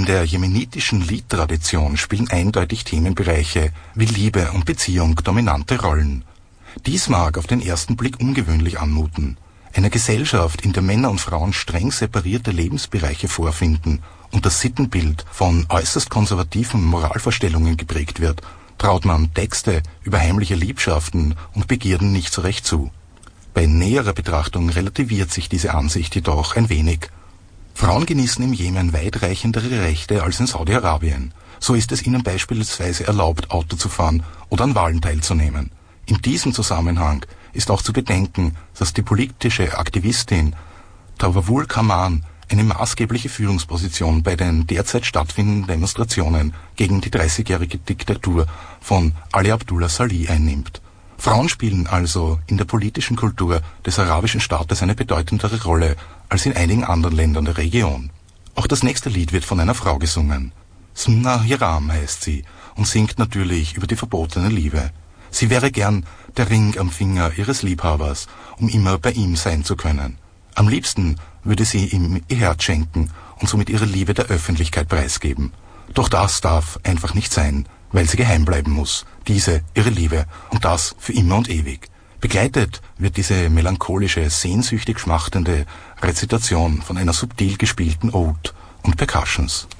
der jemenitischen Liedtradition spielen eindeutig Themenbereiche wie Liebe und Beziehung dominante Rollen. Dies mag auf den ersten Blick ungewöhnlich anmuten. Eine Gesellschaft, in der Männer und Frauen streng separierte Lebensbereiche vorfinden und das Sittenbild von äußerst konservativen Moralvorstellungen geprägt wird, traut man Texte über heimliche Liebschaften und Begierden nicht so recht zu. Bei näherer Betrachtung relativiert sich diese Ansicht jedoch ein wenig. Frauen genießen im Jemen weitreichendere Rechte als in Saudi-Arabien. So ist es ihnen beispielsweise erlaubt, Auto zu fahren oder an Wahlen teilzunehmen. In diesem Zusammenhang ist auch zu bedenken, dass die politische Aktivistin Tawavul Kaman eine maßgebliche Führungsposition bei den derzeit stattfindenden Demonstrationen gegen die 30-jährige Diktatur von Ali Abdullah Salih einnimmt. Frauen spielen also in der politischen Kultur des arabischen Staates eine bedeutendere Rolle als in einigen anderen Ländern der Region. Auch das nächste Lied wird von einer Frau gesungen. Smna Hiram heißt sie und singt natürlich über die verbotene Liebe. Sie wäre gern der Ring am Finger ihres Liebhabers, um immer bei ihm sein zu können. Am liebsten würde sie ihm ihr Herz schenken und somit ihre Liebe der Öffentlichkeit preisgeben. Doch das darf einfach nicht sein, weil sie geheim bleiben muss, diese, ihre Liebe, und das für immer und ewig. Begleitet wird diese melancholische, sehnsüchtig schmachtende Rezitation von einer subtil gespielten Ode und Percussions.